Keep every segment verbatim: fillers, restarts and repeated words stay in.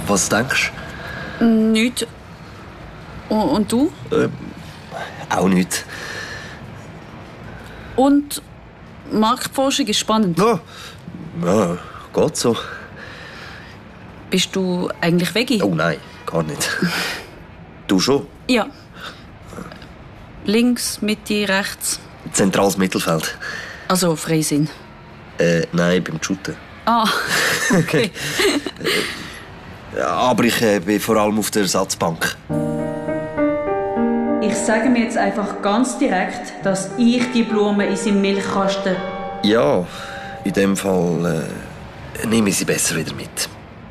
Was denkst du? Nichts. Und du? Äh, auch nichts. Und Marktforschung ist spannend. Ja, ja, geht so. Bist du eigentlich Veggie? Oh nein, gar nicht. Du schon? Ja. Links, Mitte, rechts. Zentrales Mittelfeld. Also Freisinn? Äh, nein, beim Shooten. Ah, okay. ja, aber ich äh, bin vor allem auf der Ersatzbank. Ich sage mir jetzt einfach ganz direkt, dass ich die Blumen in seinem Milchkasten... Ja, in dem Fall äh, nehme ich sie besser wieder mit.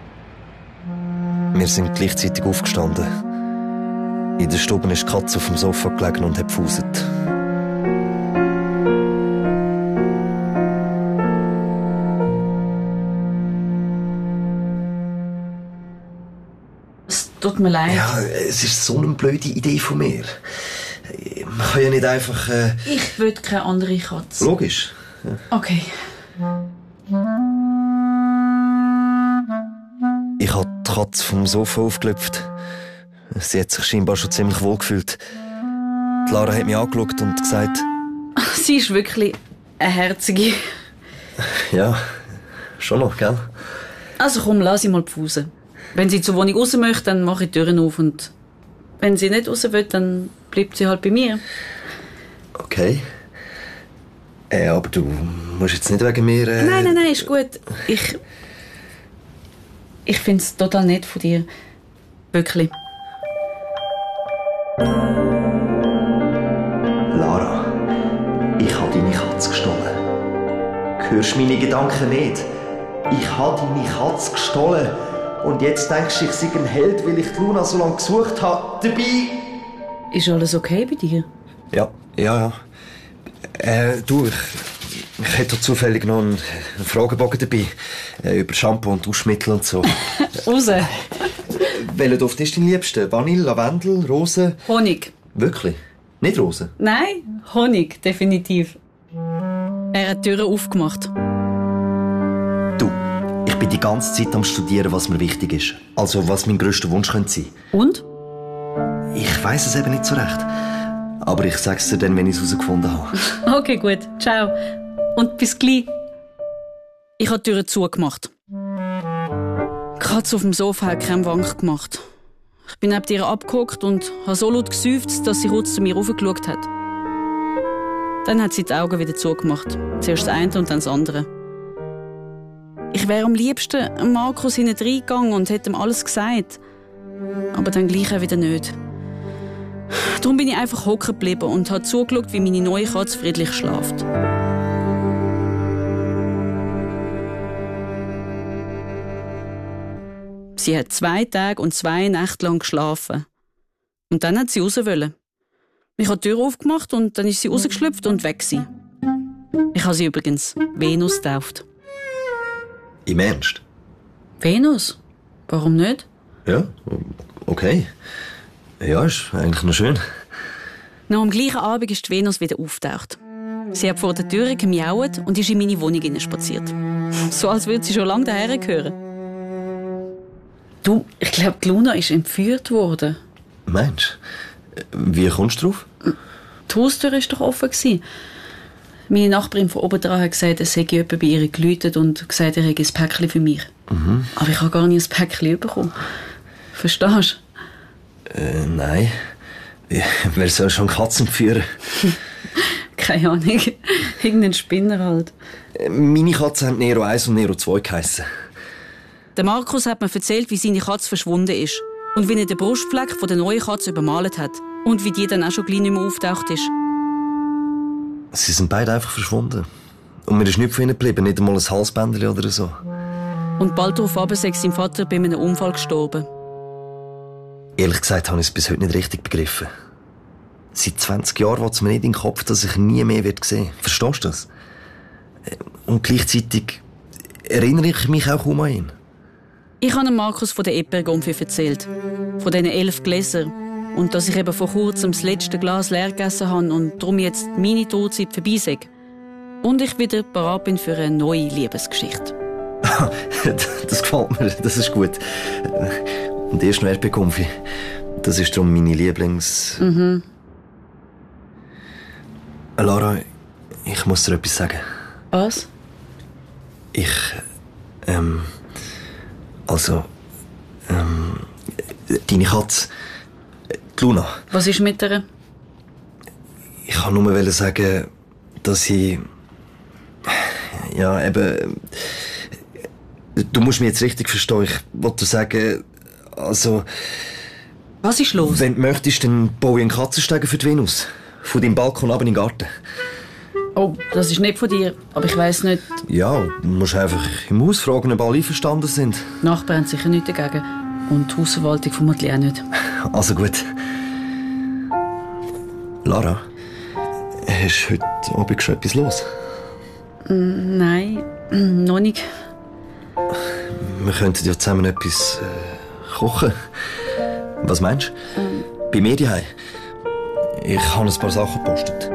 Wir sind gleichzeitig aufgestanden. In der Stube ist die Katze auf dem Sofa gelegen und hat gefuset. Es tut mir leid. Ja, es ist so eine blöde Idee von mir. Man kann ja nicht einfach... Äh... Ich will keine andere Katze. Logisch. Ja. Okay. Ich habe die Katze vom Sofa aufgelöpft. Sie hat sich scheinbar schon ziemlich wohl gefühlt. Die Lara hat mich angeschaut und gesagt... Sie ist wirklich eine Herzige. Ja, schon noch, gell? Also komm, lass sie mal pfusen. Wenn sie zur Wohnung raus möchte, dann mache ich die Türen auf. Und wenn sie nicht raus will, dann bleibt sie halt bei mir. Okay. Äh, aber du musst jetzt nicht wegen mir... Äh... Nein, nein, nein, ist gut. Ich... Ich finde es total nett von dir. Wirklich. Lara, ich habe deine Katze gestohlen. Hörst du meine Gedanken nicht? Ich habe deine Katze gestohlen. Und jetzt denkst du, ich sei ein Held, weil ich die Luna so lange gesucht habe. Dabei... Ist alles okay bei dir? Ja, ja, ja. Äh, du, ich, ich hätte zufällig noch einen, einen Fragebogen dabei. Äh, über Shampoo und Duschmittel und so. Raus. Welcher Duft ist dein liebster? Vanille, Lavendel, Rose? Honig. Wirklich? Nicht Rose? Nein, Honig, definitiv. Er hat die Türen aufgemacht. Du, ich bin die ganze Zeit am Studieren, was mir wichtig ist. Also, was mein grösster Wunsch könnte sein. Und? Ich weiss es eben nicht so recht. Aber ich sag's dir dann, wenn ich es herausgefunden habe. Okay, gut. Ciao. Und bis gleich. Ich habe die Türen zugemacht. Die Katze auf dem Sofa hat keinen Wank gemacht. Ich bin neben ihr abgehockt und habe so laut geseufzt, dass sie kurz zu mir raufgeschaut hat. Dann hat sie die Augen wieder zugemacht. Zuerst das eine und dann das andere. Ich wäre am liebsten Markus hinein reingegangen und hätte ihm alles gesagt. Aber dann gleich auch wieder nicht. Darum bin ich einfach hocken geblieben und habe zugeschaut, wie meine neue Katze friedlich schläft. Sie hat zwei Tage und zwei Nächte lang geschlafen. Und dann hat sie raus wollen. Ich habe die Tür aufgemacht und dann ist sie rausgeschlüpft und weg gewesen. Ich habe sie übrigens Venus getauft. Im Ernst? Venus? Warum nicht? Ja, okay. Ja, ist eigentlich noch schön. Noch am gleichen Abend ist die Venus wieder aufgetaucht. Sie hat vor der Tür gemiaut und ist in meine Wohnung hineinspaziert. So, als würde sie schon lange daher gehören. Du, ich glaube, die Luna ist entführt worden. Meinst du? Wie kommst du drauf? Die Haustür war doch offen. Meine Nachbarin von oben dran hat gesagt, es hätte jemand bei ihr geläutet und gesagt, er hätte ein Päckchen für mich. Mhm. Aber ich habe gar nicht ein Päckchen bekommen. Verstehst du? Äh, nein. Wer soll schon Katzen führen? Keine Ahnung. Irgendein Spinner halt. Meine Katzen haben Nero eins und Nero zwei geheissen. Der Markus hat mir erzählt, wie seine Katze verschwunden ist. Und wie er den Brustfleck von der neuen Katze übermalt hat. Und wie die dann auch schon gleich nicht mehr auftaucht ist. Sie sind beide einfach verschwunden. Und mir ist nichts von ihnen geblieben, nicht einmal ein Halsbändchen oder so. Und bald darauf ist sein Vater bei einem Unfall gestorben. Ehrlich gesagt habe ich es bis heute nicht richtig begriffen. Seit zwanzig Jahren will es mir nicht in den Kopf, dass ich nie mehr sehen werde. Verstehst du das? Und gleichzeitig erinnere ich mich auch kaum an ihn. Ich habe Markus von der Epergonfi erzählt. Von diesen elf Gläsern. Und dass ich eben vor kurzem das letzte Glas leer gegessen habe und darum jetzt meine Todzeit vorbei sei. Und ich wieder bereit bin für eine neue Liebesgeschichte. Ja, das gefällt mir, das ist gut. Und erst noch Erdbeerkonfi. Das ist darum meine Lieblings... Mhm. Lara, ich muss dir etwas sagen. Was? Ich, ähm, also, ähm, deine Katze, die Luna. Was ist mit ihr? Ich kann nur sagen, dass ich, ja, eben, du musst mich jetzt richtig verstehen. Ich wollte sagen, also... Was ist los? Wenn du möchtest, dann baue ich einen Katzensteiger für die Venus. Von deinem Balkon ab in den Garten. Oh, das ist nicht von dir, aber ich weiss nicht. Ja, du musst einfach im Haus fragen, ob alle einverstanden sind. Die Nachbarn haben sicher nichts dagegen. Und die Hausverwaltung vermutlich auch nicht. Also gut. Lara, hast du heute Abend schon etwas los? Mm, nein, noch nicht. Wir könnten ja zusammen etwas äh, kochen. Was meinst du? Ähm. Bei mir daheim. Ich habe ein paar Sachen gepostet.